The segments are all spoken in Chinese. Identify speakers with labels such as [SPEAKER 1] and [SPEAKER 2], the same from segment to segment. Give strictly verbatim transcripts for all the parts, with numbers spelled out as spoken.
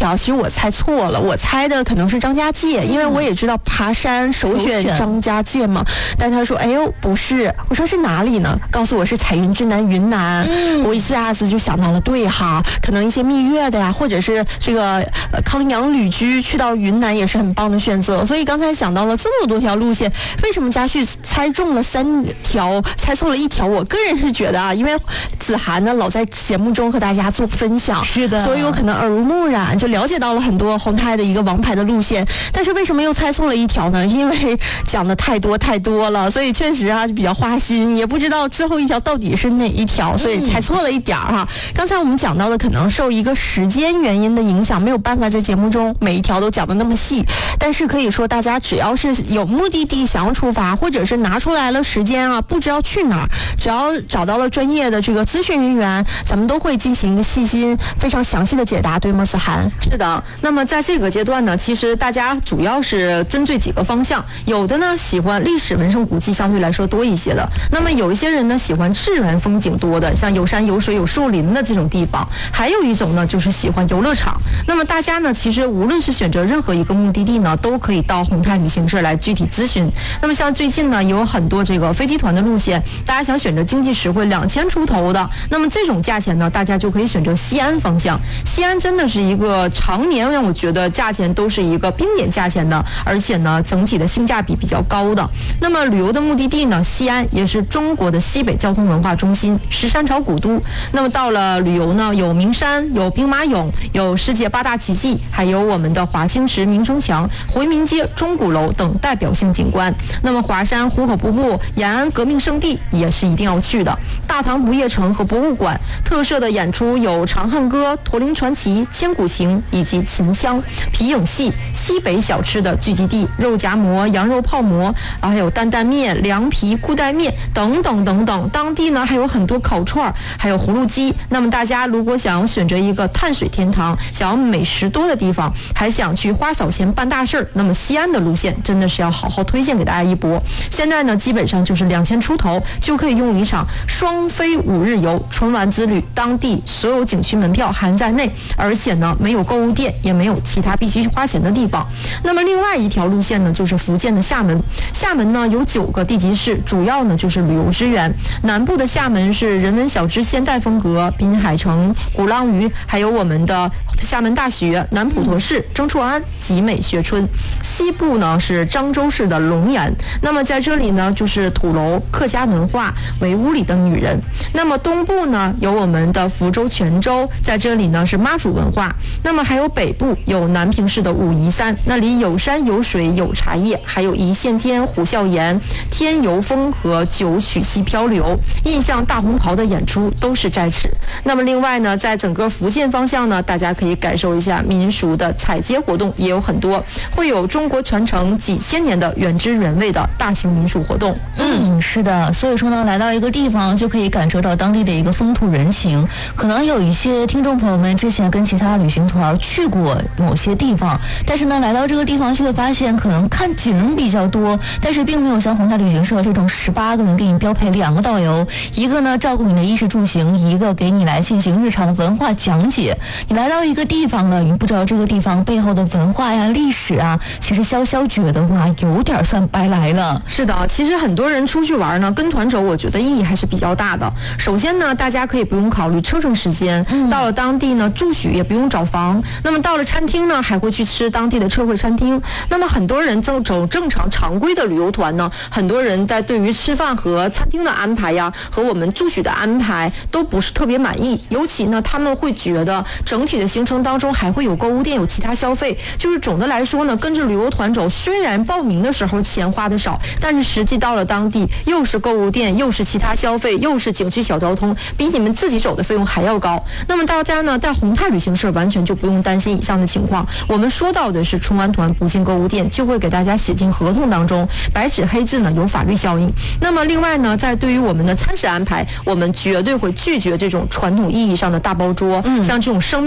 [SPEAKER 1] 条，其实我猜错了，我猜的可能是张家界，因为我也知道爬山首选张家界嘛。但他说，哎呦，不是，我说是哪里呢？告诉我是彩云之南云南。嗯，我一下子就想到了，对哈，可能一些蜜月的呀，或者是这个呃康养旅居去到云南也是很棒的选择。所以刚才想到了这么多条路线，为什么嘉旭猜中了三条，猜错了一条？我个人是觉得啊，因为子涵呢老在节目中和大家做分享，
[SPEAKER 2] 是的，
[SPEAKER 1] 所以我可能耳濡目染，就了解到了很多宏泰的一个王牌的路线。但是为什么又猜错了一条呢？因为讲的太多太多了，所以确实啊就比较花心，也不知道最后一条到底是哪一条，所以猜错了一点儿哈。刚才我们讲到的可能受一个时间原因的影响，没有办法在节目中每一条都讲的那么细，但是可以说大家只要是有目的地想要出发，或者是拿出来了时间啊，不知道去哪儿，只要找到了专业的这个咨询人员，咱们都会进行一个细心非常详细的解答，对吗？子涵？
[SPEAKER 3] 是的。那么在这个阶段呢，其实大家主要是针对几个方向，有的呢喜欢历史文胜古迹相对来说多一些的，那么有一些人呢喜欢自然风景多的，像有山有水有树林的这种地方，还有一种呢就是喜欢游乐场。那么大家呢其实无论是选择任何一个目的地呢，都可以到宏泰旅行社来具体咨询。那么像最近呢有很多这个飞机团的路线，大家想选择经济实惠两千出头的，那么这种价钱呢大家就可以选择西安方向。西安真的是一个常年让我觉得价钱都是一个冰点价钱的，而且呢整体的性价比比较高的。那么旅游的目的地呢，西安也是中国的西北交通文化中心，十三朝古都。那么到了旅游呢，有名山，有兵马俑，有世界八大奇迹，还有我们的华清池、明城墙、回民街、钟鼓楼等代表性景观。那么华山、壶口瀑布、延安革命圣地也是一定要去的。大唐不夜城和博物馆特色的演出有《长恨歌》、《驼铃传奇》、《千古情》以及秦腔、皮影戏。西北小吃的聚集地，肉夹馍、羊肉泡馍，还有担担面、凉皮、裤带面等等等等。当地呢还有很多烤串，还有葫芦鸡。那么大家如果想要选择一个碳水天堂，想要美食多的地方，还想去花少钱办大事儿，那么西安的路线真的是要好好推荐给大家一波。现在呢基本上就是两千出头就可以用一场双飞五日游纯玩之旅，当地所有景区门票含在内，而且呢没有购物店，也没有其他必须花钱的地方。那么另外一条路线呢就是福建的厦门。厦门呢有九个地级市，主要呢就是旅游资源。南部的厦门是人文小资现代风格，滨海城、鼓浪屿，还有我们的厦门大学、南普陀市、曾厝垵、集美学村。西部呢是漳州市的龙岩，那么在这里呢就是土楼、客家文化、围屋里的女人。那么东部呢有我们的福州、泉州，在这里呢是妈祖文化。那么还有北部有南平市的武夷山，那里有山有水有茶叶，还有一线天、虎啸岩、天游风和九曲溪漂流，印象大红袍的演出都是在此。那么另外呢在整个福建方向呢，大家可以感受一下民俗的采街活动也有很多，会有中国传承几千年的原汁原味的大型民俗活动。
[SPEAKER 2] 嗯，是的，所以说呢来到一个地方就可以感受到当地的一个风土人情。可能有一些听众朋友们之前跟其他旅行团去过某些地方，但是呢来到这个地方就会发现可能看景比较多，但是并没有像宏泰旅行社这种十八个人给你标配两个导游，一个呢照顾你的衣食住行，一个给你来进行日常的文化讲解。你来到一个地方了，你不知道这个地方背后的文化呀、历史啊，其实潇潇觉得哇有点算白来了。
[SPEAKER 3] 是的，其实很多人出去玩呢跟团走，我觉得意义还是比较大的。首先呢大家可以不用考虑车程时间，嗯、到了当地呢住宿也不用找房，那么到了餐厅呢还会去吃当地的特惠餐厅。那么很多人走走正常常规的旅游团呢，很多人在对于吃饭和餐厅的安排呀，和我们住宿的安排都不是特别满意，尤其呢他们会觉得整体的行程当中还会有购物店，有其他消费，就是总的来说呢跟着旅游团走，虽然报名的时候钱花的少，但是实际到了当地又是购物店，又是其他消费，又是景区小交通，比你们自己走的费用还要高。那么大家呢在宏泰旅行社完全就不用担心以上的情况，我们说到的是纯玩团不进购物店，就会给大家写进合同当中，白纸黑字呢有法律效应。那么另外呢在对于我们的餐食安排，我们绝对会拒绝这种传统意义上的大包桌，嗯、像这种生命维持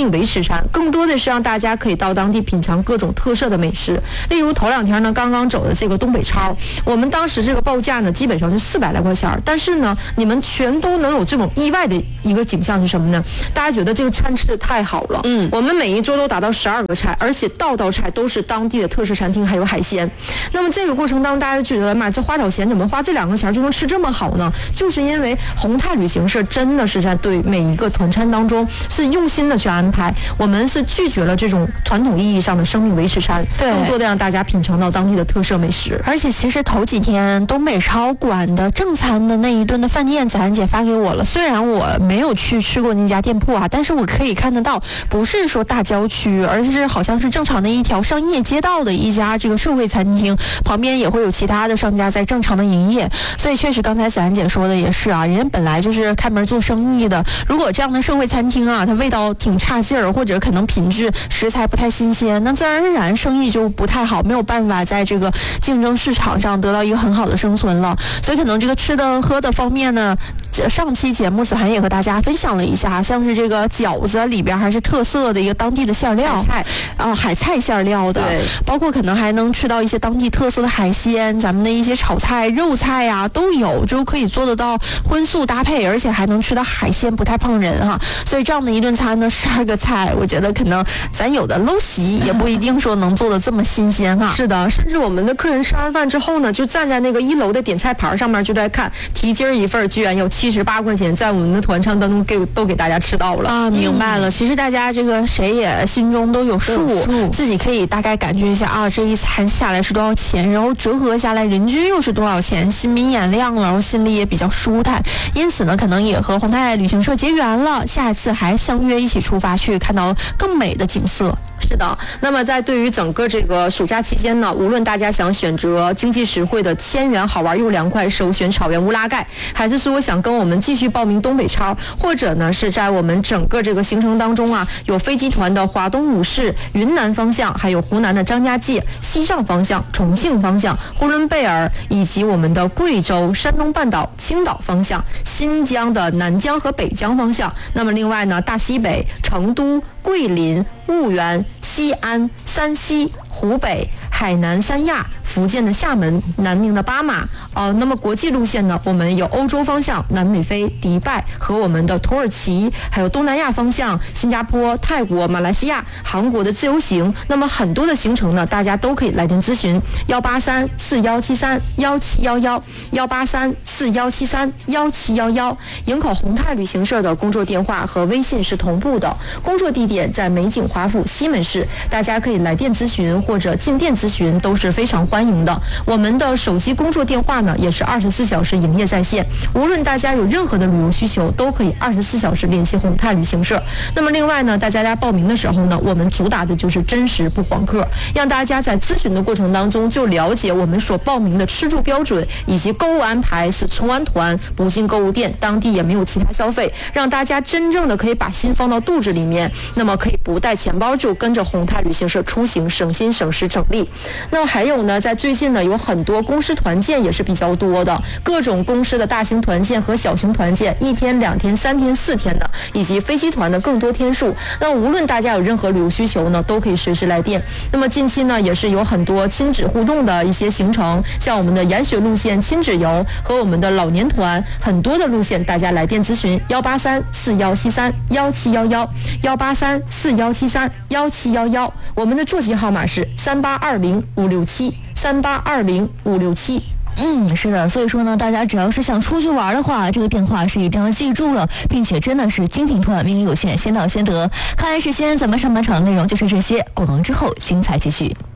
[SPEAKER 3] 山，更多的是让大家可以到当地品尝各种特色的美食。例如头两天呢，刚刚走的这个东北超，我们当时这个报价呢，基本上就四百来块钱，但是呢，你们全都能有这种意外的一个景象是什么呢？大家觉得这个餐吃的太好了，嗯，我们每一桌都达到十二个菜，而且道道菜都是当地的特色餐厅，还有海鲜。那么这个过程当中，大家就觉得妈，这花少钱怎么花这两个钱就能吃这么好呢？就是因为宏泰旅行社真的是在对每一个团餐当中是用心的去安排，我们是拒绝了这种传统意义上的生命维持餐，
[SPEAKER 1] 对，
[SPEAKER 3] 更多的让大家品尝到当地的特色美食。
[SPEAKER 1] 而且其实头几天东北超馆的正餐的那一顿的饭店，子涵姐发给我了。虽然我没有去吃过那家店铺啊，但是我可以看得到，不是说大郊区，而是好像是正常的一条商业街道的一家这个社会餐厅，旁边也会有其他的商家在正常的营业。所以确实刚才子涵姐说的也是啊，人家本来就是开门做生意的，如果这样的社会餐厅啊，它味道挺差劲儿，或者可能品质食材不太新鲜，那自然而然生意就不太好，没有办法在这个竞争市场上得到一个很好的生存了。所以可能这个吃的喝的方面呢，上期节目子涵也和大家分享了一下，像是这个饺子里边还是特色的一个当地的馅料，
[SPEAKER 3] 海菜
[SPEAKER 1] 啊、呃，海菜馅料的，包括可能还能吃到一些当地特色的海鲜，咱们的一些炒菜、肉菜呀、啊、都有，就可以做得到荤素搭配，而且还能吃到海鲜，不太胖人哈。所以这样的一顿餐呢，十二个菜，我觉得可能咱有的搂席也不一定说能做得这么新鲜哈。
[SPEAKER 3] 是的，甚至我们的客人吃完饭之后呢，就站在那个一楼的点菜牌上面，就在看提筋一份，居然有七十八块钱，在我们的团餐当中给都给大家吃到了
[SPEAKER 1] 啊！明白了，嗯、其实大家这个谁也心中都有数，数自己可以大概感觉一下啊，这一餐下来是多少钱，然后折合下来人均又是多少钱，心明眼亮了，然后心里也比较舒坦。因此呢，可能也和宏泰旅行社结缘了，下一次还相约一起出发去看到更美的景色。
[SPEAKER 3] 是的，那么在对于整个这个暑假期间呢，无论大家想选择经济实惠的千元好玩又凉快，首选草原乌拉盖，还是说想跟我们继续报名东北超，或者呢是在我们整个这个行程当中啊，有飞机团的华东五市、云南方向，还有湖南的张家界、西藏方向、重庆方向、呼伦贝尔，以及我们的贵州、山东半岛、青岛方向、新疆的南疆和北疆方向。那么另外呢，大西北、成都、桂林、婺源、西安、山西、湖北、海南三亚、福建的厦门、南宁的巴马，呃，那么国际路线呢，我们有欧洲方向南美菲、迪拜和我们的土耳其，还有东南亚方向新加坡、泰国、马来西亚、韩国的自由行。那么很多的行程呢，大家都可以来电咨询幺八三四幺七三幺七幺幺幺八三四幺七三幺七幺幺。营口宏泰旅行社的工作电话和微信是同步的，工作地点在美景华府西门市，大家可以来电咨询或者进店咨询，都是非常欢迎的。我们的手机工作电话呢，也是二十四小时营业在线，无论大家有任何的旅游需求，都可以二十四小时联系宏泰旅行社。那么另外呢，大家在报名的时候呢，我们主打的就是真实不黄客，让大家在咨询的过程当中就了解我们所报名的吃住标准以及购物安排是从完团不进购物店，当地也没有其他消费，让大家真正的可以把心放到肚子里面，那么可以不带钱包就跟着宏泰旅行社出行，省心省时整力。那么还有呢，在最近呢，有很多公司团建也是比较多的，各种公司的大型团建和小型团建，一天、两天、三天、四天的，以及飞机团的更多天数。那无论大家有任何旅游需求呢，都可以随时来电。那么近期呢，也是有很多亲子互动的一些行程，像我们的研学路线亲子游和我们的老年团，很多的路线大家来电咨询幺八三四幺七三幺七幺幺幺八三四幺七三幺七幺幺。我们的座机号码是三八二零五六七三八二零五六七。
[SPEAKER 2] 嗯，是的，所以说呢，大家只要是想出去玩的话，这个电话是一定要记住了，并且真的是精品团，名额有限，先到先得。看来是先咱们上半场的内容就是这些，广告之后精彩继续。